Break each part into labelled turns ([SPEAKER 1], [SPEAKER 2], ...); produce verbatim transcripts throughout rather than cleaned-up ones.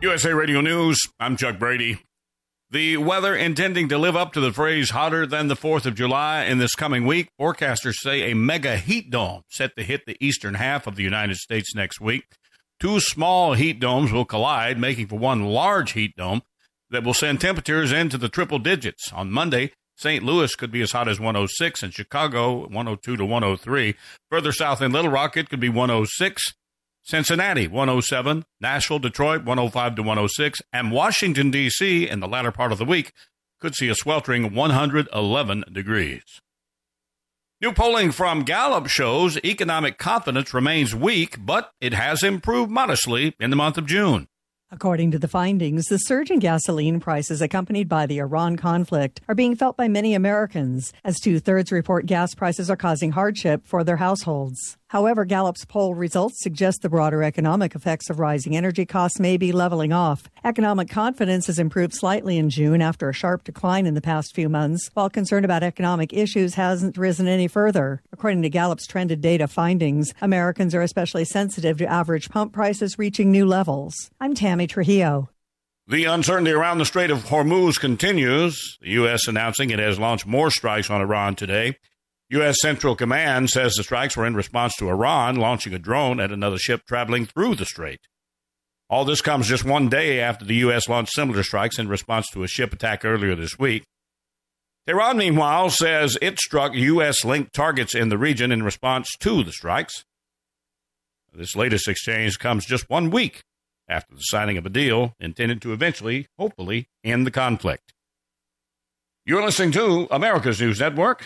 [SPEAKER 1] U S A Radio News, I'm Chuck Brady. The weather intending to live up to the phrase hotter than the fourth of July in this coming week. Forecasters say a mega heat dome set to hit the eastern half of the United States next week. Two small heat domes will collide, making for one large heat dome that will send temperatures into the triple digits. On Monday, Saint Louis could be as hot as one oh six, and Chicago one oh two to one oh three. Further south in Little Rock, it could be one oh six. Cincinnati, one oh seven, Nashville, Detroit, one oh five to one oh six, and Washington, D C in the latter part of the week could see a sweltering one hundred eleven degrees. New polling from Gallup shows economic confidence remains weak, but it has improved modestly in the month of June.
[SPEAKER 2] According to the findings, the surge in gasoline prices accompanied by the Iran conflict are being felt by many Americans, as two-thirds report gas prices are causing hardship for their households. However, Gallup's poll results suggest the broader economic effects of rising energy costs may be leveling off. Economic confidence has improved slightly in June after a sharp decline in the past few months, while concern about economic issues hasn't risen any further. According to Gallup's trended data findings, Americans are especially sensitive to average pump prices reaching new levels. I'm Tammy Trujillo.
[SPEAKER 1] The uncertainty around the Strait of Hormuz continues, the U S announcing it has launched more strikes on Iran today. U S. Central Command says the strikes were in response to Iran launching a drone at another ship traveling through the strait. All this comes just one day after the U S launched similar strikes in response to a ship attack earlier this week. Tehran, meanwhile, says it struck U S-linked targets in the region in response to the strikes. This latest exchange comes just one week after the signing of a deal intended to eventually, hopefully, end the conflict. You're listening to America's News Network,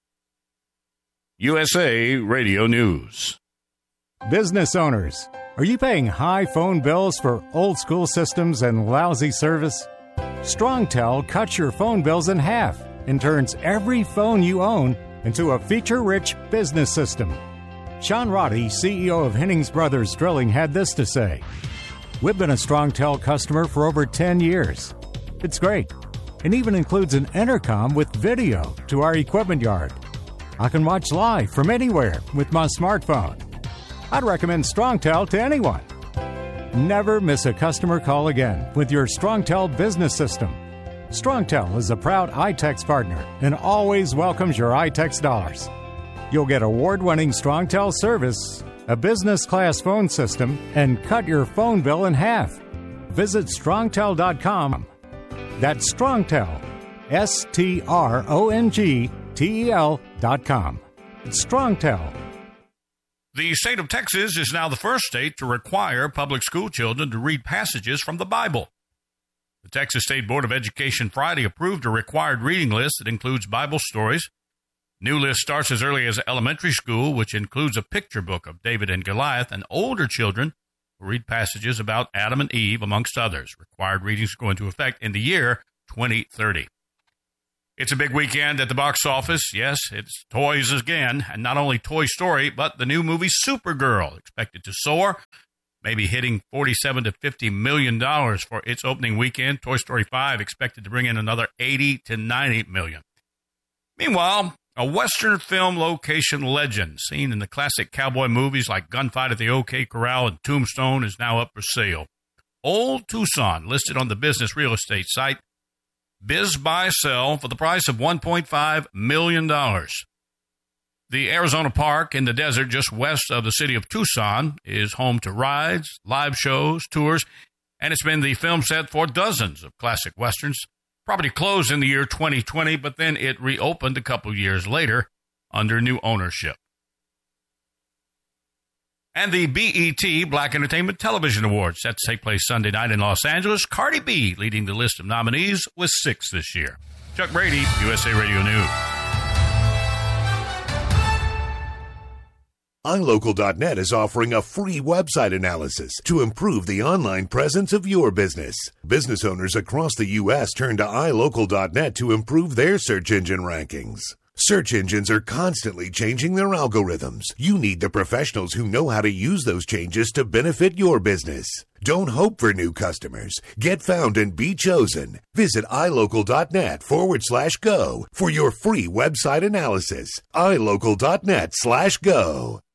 [SPEAKER 1] U S A Radio News.
[SPEAKER 3] Business owners, are you paying high phone bills for old school systems and lousy service? StrongTel cuts your phone bills in half and turns every phone you own into a feature-rich business system. Sean Roddy, C E O of Hennings Brothers Drilling, had this to say: "We've been a StrongTel customer for over ten years. It's great. It even includes an intercom with video to our equipment yard. I can watch live from anywhere with my smartphone. I'd recommend StrongTel to anyone. Never miss a customer call again with your StrongTel business system. StrongTel is a proud iTex partner and always welcomes your iTex dollars. You'll get award-winning StrongTel service, a business-class phone system, and cut your phone bill in half. Visit strongtel dot com. That's StrongTel, S T R O N G T E L dot com. It's StrongTel.
[SPEAKER 1] The state of Texas is now the first state to require public school children to read passages from the Bible. The Texas State Board of Education Friday approved a required reading list that includes Bible stories. New list starts as early as elementary school, which includes a picture book of David and Goliath, and older children will read passages about Adam and Eve, amongst others. Required readings go into effect in the year twenty thirty. It's a big weekend at the box office. Yes, it's toys again, and not only Toy Story, but the new movie Supergirl, expected to soar, maybe hitting forty-seven to fifty million dollars for its opening weekend. Toy Story five expected to bring in another eighty to ninety million. Meanwhile, a Western film location legend seen in the classic cowboy movies like Gunfight at the OK Corral and Tombstone is now up for sale. Old Tucson, listed on the business real estate site Biz Buy Sell for the price of one point five million dollars. The Arizona Park in the desert just west of the city of Tucson is home to rides, live shows, tours, and it's been the film set for dozens of classic westerns. Property closed in the year twenty twenty, but then it reopened a couple years later under new ownership. And the B E T Black Entertainment Television Awards set to take place Sunday night in Los Angeles. Cardi B leading the list of nominees with six this year. Chuck Brady, U S A Radio News.
[SPEAKER 4] i local dot net is offering a free website analysis to improve the online presence of your business. Business owners across the U S turn to i local dot net to improve their search engine rankings. Search engines are constantly changing their algorithms. You need the professionals who know how to use those changes to benefit your business. Don't hope for new customers. Get found and be chosen. Visit i local dot net forward slash go for your free website analysis. i local dot net slash go.